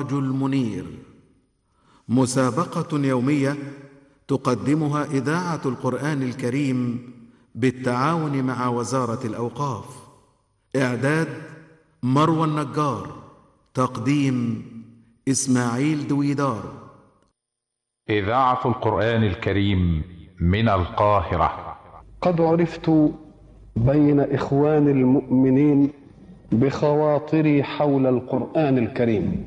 السراج المنير، مسابقة يومية تقدمها إذاعة القرآن الكريم بالتعاون مع وزارة الأوقاف. إعداد مروى النجار، تقديم إسماعيل دويدار. إذاعة القرآن الكريم من القاهرة. قد عرفت بين إخوان المؤمنين بخواطري حول القرآن الكريم،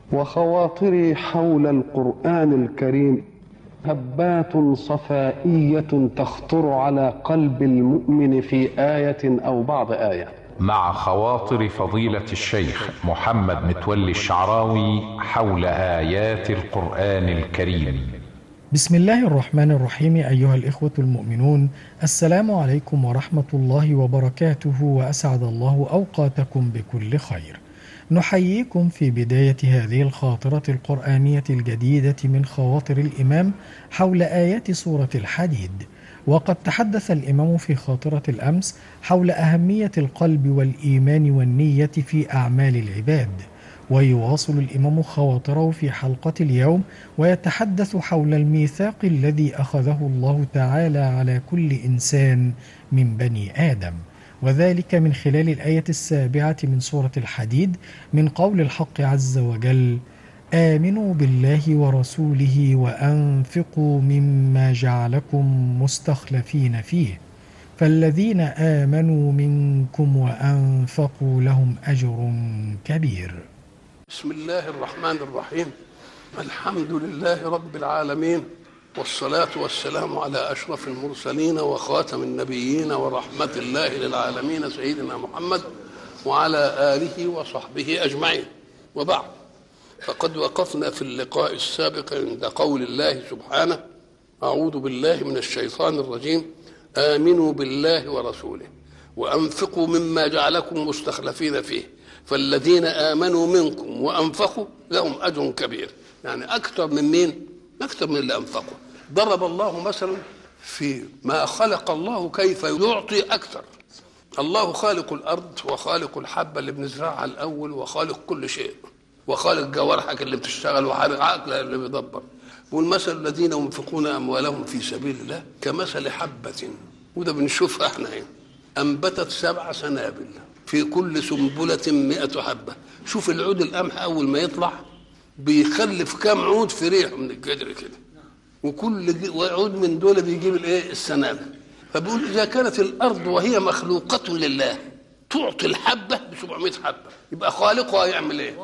وخواطري حول القرآن الكريم هبات صفائية تخطر على قلب المؤمن في آية أو بعض آية. مع خواطر فضيلة الشيخ محمد متولي الشعراوي حول آيات القرآن الكريم. بسم الله الرحمن الرحيم. أيها الإخوة المؤمنون، السلام عليكم ورحمة الله وبركاته، وأسعد الله أوقاتكم بكل خير. نحييكم في بداية هذه الخاطرة القرآنية الجديدة من خواطر الإمام حول آيات سورة الحديد. وقد تحدث الإمام في خاطرة الأمس حول أهمية القلب والإيمان والنية في أعمال العباد، ويواصل الإمام خواطره في حلقة اليوم ويتحدث حول الميثاق الذي أخذه الله تعالى على كل إنسان من بني آدم، وذلك من خلال الآية 7 من سورة الحديد من قول الحق عز وجل: آمنوا بالله ورسوله وأنفقوا مما جعلكم مستخلفين فيه فالذين آمنوا منكم وأنفقوا لهم أجر كبير. بسم الله الرحمن الرحيم. الحمد لله رب العالمين، والصلاة والسلام على أشرف المرسلين وخاتم النبيين ورحمة الله للعالمين سيدنا محمد وعلى آله وصحبه أجمعين، وبعد. فقد وقفنا في اللقاء السابق عند قول الله سبحانه: أعوذ بالله من الشيطان الرجيم، آمنوا بالله ورسوله وأنفقوا مما جعلكم مستخلفين فيه فالذين آمنوا منكم وأنفقوا لهم أجر كبير. يعني أكثر من مين؟ أكثر من اللي أنفقوا. ضرب الله مثلا في ما خلق الله كيف يعطي أكثر. الله خالق الأرض وخالق الحبة اللي بنزرعها الأول، وخالق كل شيء، وخالق جوارحك اللي بتشتغل، وخالق عقلك اللي بيدبر. والمثل الذين ينفقون أموالهم في سبيل الله كمثل حبة، وده بنشوفها احنا هنا، أنبتت 7 سنابل في كل سنبلة 100 حبة. شوف العود القمح أول ما يطلع بيخلف كام عود في ريحه من الجدر كده، وكل عود من دول بيجيب السنابل. فبيقول إذا كانت الأرض وهي مخلوقة لله تعطي الحبة ب700 حبة، يبقى خالقها يعمل ايه؟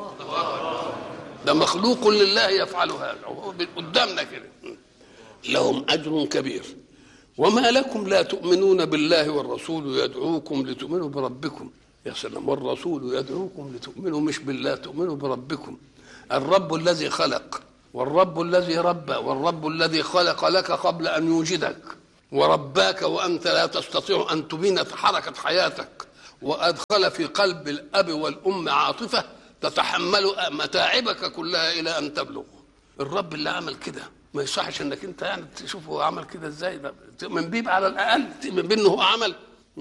ده مخلوق لله يفعل هذا، قدامنا كده. لهم أجر كبير. وما لكم لا تؤمنون بالله والرسول يدعوكم لتؤمنوا بربكم. يا سلام، والرسول يدعوكم لتؤمنوا مش بالله، تؤمنوا بربكم. الرب الذي خلق، والرب الذي ربى، والرب الذي خلق لك قبل أن يوجدك ورباك وأنت لا تستطيع أن تبين حركة حياتك، وأدخل في قلب الأب والأم عاطفة تتحمل متاعبك كلها إلى أن تبلغ. الرب اللي عمل كده ما يصحش انك انت يعني تشوفه هو عمل كده ازاي، ده تؤمن بيه على الاقل، تؤمن بيه انه هو عمل.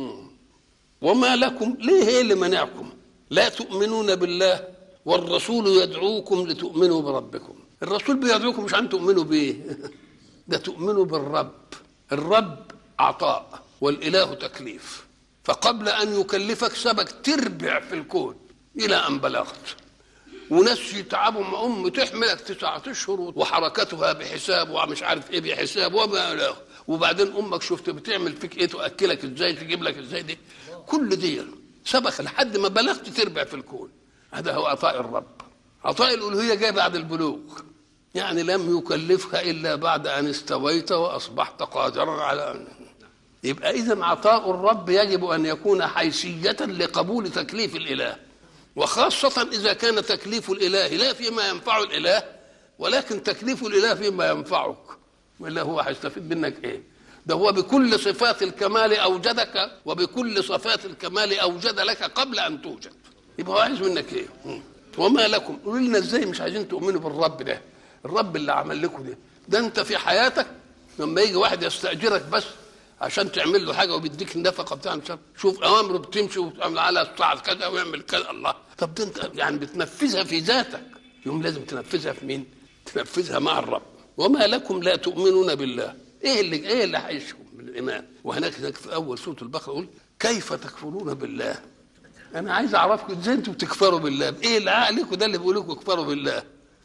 وما لكم، ليه هي اللي منعكم لا تؤمنون بالله والرسول يدعوكم لتؤمنوا بربكم؟ الرسول بيدعوكم مش عن تؤمنوا بيه ده تؤمنوا بالرب. الرب عطاء والاله تكليف، فقبل ان يكلفك سبك تربع في الكون الى ان بلغت، وناس يتعبوا مع أم تحملك 9 أشهر وحركتها بحساب ومش عارف ايه بحساب وما له، وبعدين امك شفت بتعمل فيك ايه، تاكلك ازاي، تجيب لك ازاي، دي كل دي سبق لحد ما بلغت تربع في الكون. هذا هو عطاء الرب. عطاء الالوهيه جاء بعد البلوغ، يعني لم يكلفها الا بعد ان استويت واصبحت قادرا على ان. يبقى اذا عطاء الرب يجب ان يكون حيثيه لقبول تكليف الاله، وخاصة إذا كان تكليف الإله لا فيما ينفع الإله، ولكن تكليف الإله فيما ينفعك. وإلا هو هيستفيد منك إيه؟ ده هو بكل صفات الكمال أوجدك، وبكل صفات الكمال أوجد لك قبل أن توجد. يبقى هو عايز منك إيه؟ وما لكم، قولوا لنا إزاي مش عايزين تؤمنوا بالرب ده؟ الرب اللي عمل لكم ده أنت في حياتك لما يجي واحد يستأجرك بس عشان تعمل له حاجه وبيديك النفقه بتاعته، شوف اوامره بتمشي وتعمل على الساعه كذا ويعمل كذا. الله، طب ده انت يعني بتنفذها في ذاتك، يوم لازم تنفذها في مين؟ تنفذها مع الرب. وما لكم لا تؤمنون بالله، ايه اللي هيشكم بالايمان؟ وهناك في اول سوره البقره يقول كيف تكفرون بالله. انا عايز اعرفكم ازاي انتم بتكفروا بالله، ايه اللي عقلكم ده اللي بيقول لكم اكفروا بالله؟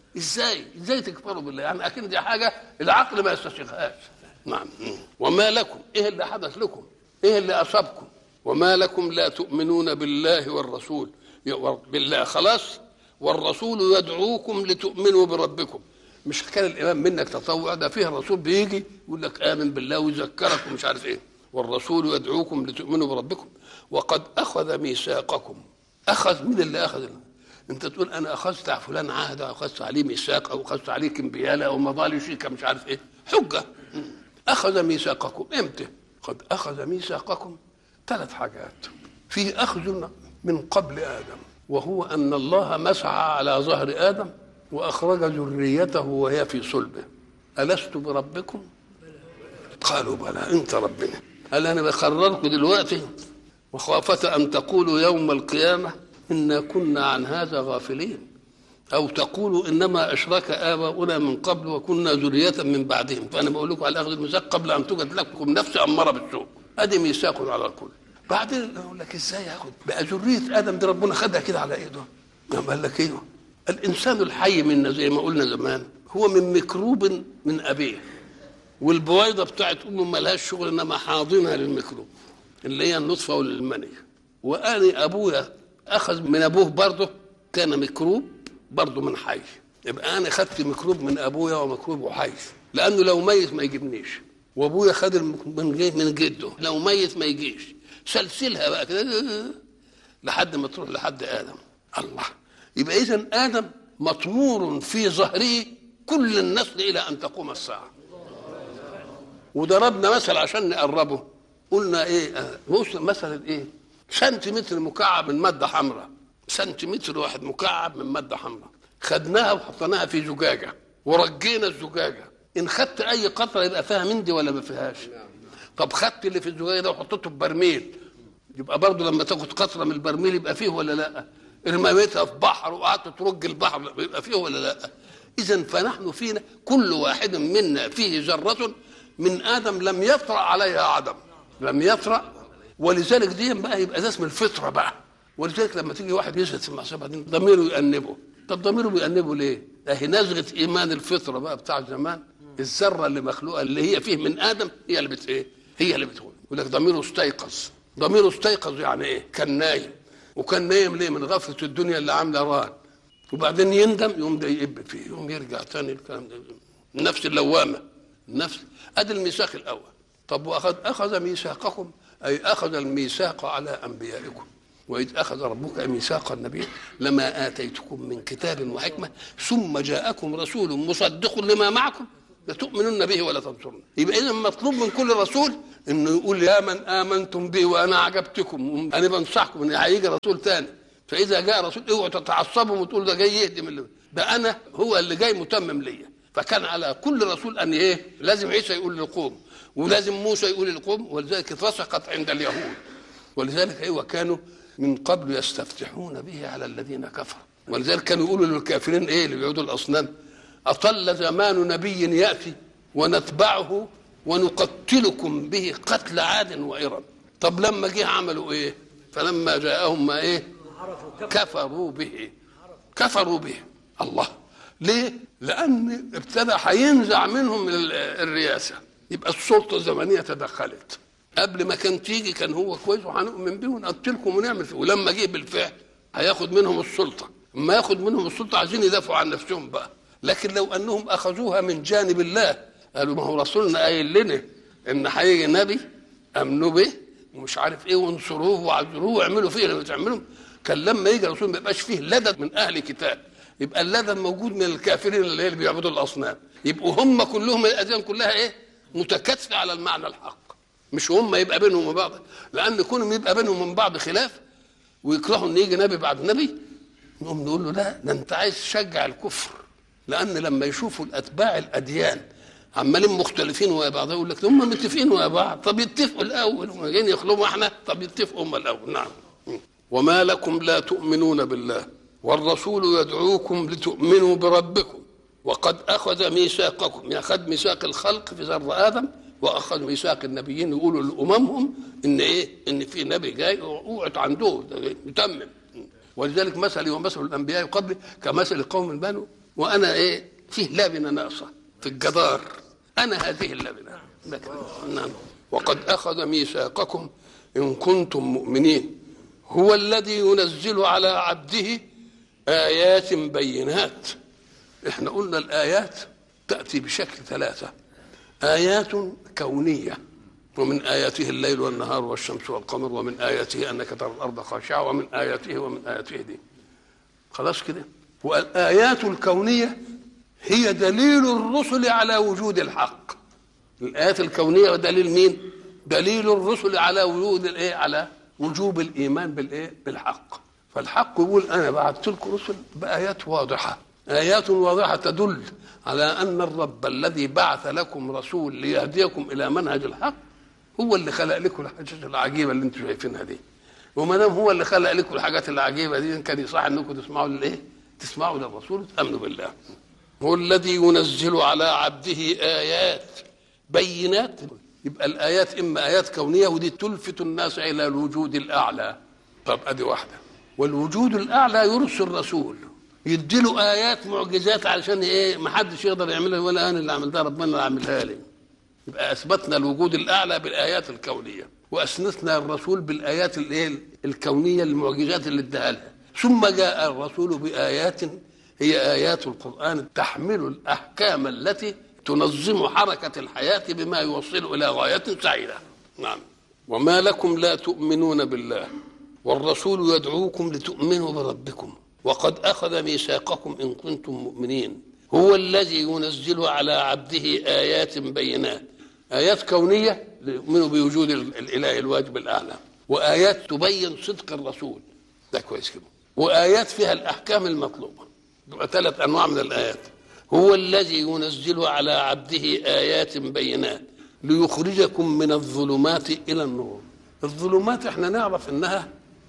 ازاي تكفروا بالله؟ يعني اكيد دي حاجه العقل ما يستشيخهاش. نعم. وما لكم، ايه اللي حدث لكم؟ ايه اللي اصابكم؟ وما لكم لا تؤمنون بالله والرسول، بالله خلاص، والرسول يدعوكم لتؤمنوا بربكم. مش كان الايمان منك تطوع، ده فيه الرسول بيجي يقول لك امن بالله ويذكرك ومش عارف ايه. والرسول يدعوكم لتؤمنوا بربكم وقد اخذ ميثاقكم. اخذ، مين اللي اخذ؟ انت تقول انا اخذت على فلان عهد او اخذت عليه ميثاق او اخذت عليه كمبياله او مضالي شيكه مش عارف ايه، حجه. اخذ ميثاقكم امتى؟ قد اخذ ميثاقكم 3 حاجات. في اخذ من قبل ادم، وهو ان الله مسعى على ظهر ادم واخرج ذريته وهي في صلبه. الست بربكم؟ قالوا بلى انت ربنا. قال انا بقرركم دلوقتي وخافة ان تقولوا يوم القيامه انا كنا عن هذا غافلين، او تقولوا انما اشرك اباؤنا من قبل وكنا ذريه من بعدهم. فانا بقول لكم على اخذ الميثاق قبل ان توجد لكم نفس اماره بالسوء. ادي ميثاق على الكل. بعدين اقول لك ازاي ياخد بقى ذريه ادم دي؟ ربنا خدها كده على ايده. قال لك ايوه، الانسان الحي منا زي ما قلنا زمان هو من ميكروب من ابيه، والبويضه بتاعت امه مالهاش شغل انما حاضنها للميكروب اللي هي النطفه والمني. واني ابويا اخذ من ابوه برضه كان ميكروب برضه من حي، يبقى انا خدت ميكروب من ابويا وميكروب حي، لانه لو ميت ما يجيبنيش، وابويا خد من جده لو ميت ما يجيش. سلسلها بقى كده لحد ما تروح لحد ادم. الله، يبقى اذا ادم مطمور في ظهره كل النسل الى ان تقوم الساعه. وضربنا مثل عشان نقربه، قلنا ايه؟ مثلا ايه؟ سنتيمتر مكعب من ماده حمراء، سنتيمتر واحد مكعب من ماده حمراء، خدناها وحطيناها في زجاجه ورجينا الزجاجه، ان خدت اي قطره يبقى فيها من دي ولا ما فيهاش؟ طب خدت اللي في الزجاجه ده وحطيته في برميل، يبقى برضه لما تاخد قطره من البرميل يبقى فيه ولا لا؟ رميتها في بحر وقعدت ترج البحر يبقى فيه ولا لا؟ اذا فنحن فينا كل واحد منا فيه ذره من ادم لم يطرأ عليها عدم، لم يطرأ. ولذلك دي بقى يبقى ده اسم الفطره بقى. ولذلك لما تيجي واحد يسجد في المعصيه بعدين ضميره يأنبه. طب ضميره بيأنبه ليه؟ اهي نزغه ايمان الفطره بقى بتاع زمان، الذره اللي مخلوقه اللي هي فيه من ادم هي اللي ايه؟ هي اللي بتقول. يقول لك ضميره استيقظ. ضميره استيقظ يعني ايه؟ كان نايم. وكان نايم ليه؟ من غفله الدنيا اللي عامله ران. وبعدين يندم يقوم ده يقب فيه، يقوم يرجع تاني الكلام ده. النفس اللوامه، النفس. ادي الميثاق الاول. طب اخذ ميثاقكم اي اخذ الميثاق على انبيائكم. واذ اخذ ربك ميثاق النبي لما اتيتكم من كتاب وحكمه ثم جاءكم رسول مصدق لما معكم لتؤمنن به ولا تنصرن. يبقى اذا مطلوب من كل رسول انه يقول يا من امنتم به وانا عجبتكم، انا بنصحكم ان هيجي رسول ثاني. فاذا جاء رسول اوعوا تتعصبوا وتقولوا ده جاي يهدم، ده انا هو اللي جاي متمم ليا. فكان على كل رسول ان ايه؟ لازم عيسى يقول للقوم، ولازم موسى يقول للقوم، ولذلك اترسخت عند اليهود. ولذلك ايوه كانوا من قبل يستفتحون به على الذين كفروا. ولذلك كانوا يقولوا للكافرين ايه اللي بيعبدوا الاصنام؟ اطل زمان نبي ياتي ونتبعه ونقتلكم به قتل عاد وإرم. طب لما جه عملوا ايه؟ فلما جاءهم ما ايه؟ كفروا به. كفروا به. الله، ليه؟ لان ابتدى هينزع منهم الرئاسه، يبقى السلطه الزمنيه تدخلت. قبل ما كان تيجي كان هو كويس وهنؤمن به ونقتلكم ونعمل فيه، ولما جه بالفعل هياخد منهم السلطه. اما ياخد منهم السلطه عايزين يدافعوا عن نفسهم بقى. لكن لو انهم اخذوها من جانب الله، قالوا ما هو رسولنا قايل لنا ان هيجي نبي امنوا به ومش عارف ايه وانصروه وعذروه واعملوا فيه اللي بتعملوا، كان لما يجي رسول ما يبقاش فيه لدد من اهل كتاب، يبقى اللدد موجود من الكافرين اللي بيعبدوا الاصنام. يبقوا هم كلهم الاديان كلها ايه؟ متكاتفه على المعنى الحق، مش هم يبقى بينهم وبعض. لان كونهم يبقى بينهم من بعض خلاف ويكرهوا ان يجي نبي بعد نبي، نقوم نقول له لا، ده انت عايز تشجع الكفر. لان لما يشوفوا الاتباع الاديان عمالين مختلفين ويا بعض يقول لك هم متفقين ويا بعض، طب يتفقوا الاول، هم جايين يخلوهم احنا، طب يتفقوا هم الاول. نعم. وما لكم لا تؤمنون بالله والرسول يدعوكم لتؤمنوا بربكم وقد أخذ ميثاقكم، يعني أخذ ميثاق الخلق في ذر آدم، وأخذ ميثاق النبيين يقولوا لأممهم إن إيه؟ إن في نبي جاي وقعت عنده يتمم. ولذلك مثلي ومثل الأنبياء قبلي كمثل قوم بنوا وأنا إيه؟ فيه لبنة ناقصة في الجدار، أنا هذه اللبنة. نعم. وقد أخذ ميثاقكم إن كنتم مؤمنين هو الذي ينزل على عبده آيات بينات. احنا قلنا الآيات تأتي بشكل ثلاثة: آيات كونية، ومن آياته الليل والنهار والشمس والقمر، ومن آياته أنك ترى الأرض خاشعة، ومن آياته دي خلاص كده. والآيات الكونية هي دليل الرسل على وجود الحق. الآيات الكونية ودليل مين؟ دليل الرسل على وجود الإيه؟ على وجوب الإيمان بالإيه؟ بالحق. فالحق يقول أنا بعثت لكم رسل بآيات واضحة، آيات واضحة تدل على أن الرب الذي بعث لكم رسول ليهديكم إلى منهج الحق هو اللي خلق لكم الحاجات العجيبة اللي انتم شايفينها دي. وما دام هو اللي خلق لكم الحاجات العجيبة دي كان يصح انكم تسمعوا للايه؟ تسمعوا للرسول وتأمنوا بالله. هو الذي ينزل على عبده آيات بينات. يبقى الآيات إما آيات كونية ودي تلفت الناس إلى الوجود الأعلى. طب أدي واحدة. والوجود الأعلى يرسل رسول يديله آيات معجزات علشان إيه؟ ما حدش يقدر يعملها ولا أنا اللي عملتها، ربنا اللي عملها لي. يبقى أثبتنا الوجود الأعلى بالآيات الكونية، وأسندنا الرسول بالآيات الكونية المعجزات اللي اداها لها. ثم جاء الرسول بآيات هي آيات القرآن تحمل الأحكام التي تنظم حركة الحياة بما يوصل إلى غاية سعيدة. نعم. وما لكم لا تؤمنون بالله والرسول يدعوكم لتؤمنوا بربكم وقد أخذ ميثاقكم إن كنتم مؤمنين هو الذي ينزل على عبده آيات بينات. آيات كونية ليؤمنوا بوجود الإله الواجب الأعلى، وآيات تبين صدق الرسول ده كويس كده، وآيات فيها الأحكام المطلوبة. يبقى 3 أنواع من الآيات. هو الذي ينزل على عبده آيات بينات ليخرجكم من الظلمات إلى النور. الظلمات احنا نعرف انها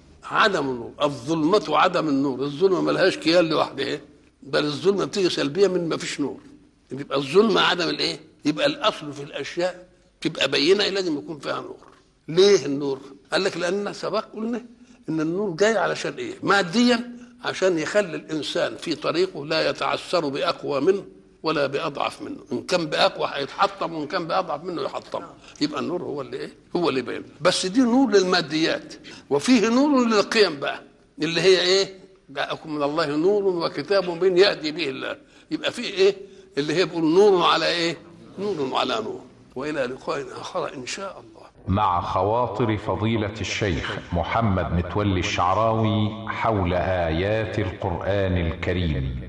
عدم النور، الظلمة عدم النور. الظلمة ملهاش كيان لوحدها، بل الظلمة بتيجي سلبية من ما فيش نور. يبقى الظلمة عدم الايه؟ يبقى الأصل في الأشياء تبقى بينة لازم يكون فيها نور. ليه النور؟ قال لك لأن سبق قلنا إن النور جاي علشان إيه؟ ماديا عشان يخلي الإنسان في طريقه لا يتعثر بأقوى منه ولا بأضعف منه. إن كان بأقوى هيتحطم وإن كان بأضعف منه يحطم. يبقى النور هو اللي إيه؟ هو اللي بين. بس دي نور للماديات، وفيه نور للقيم بقى اللي هي إيه؟ جاءكم من الله نور وكتاب مبين يهدي به الله. يبقى فيه إيه؟ اللي هي بيقول نور على إيه؟ نور على نور. وإلى لقاء آخر إن شاء الله. مع خواطر فضيلة الشيخ محمد متولي الشعراوي حول آيات القرآن الكريم.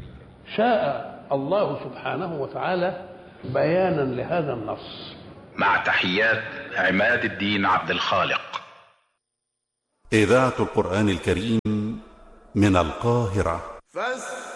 شاء الله سبحانه وتعالى بيانا لهذا النص. مع تحيات عماد الدين عبد الخالق. إذاعة القرآن الكريم من القاهرة.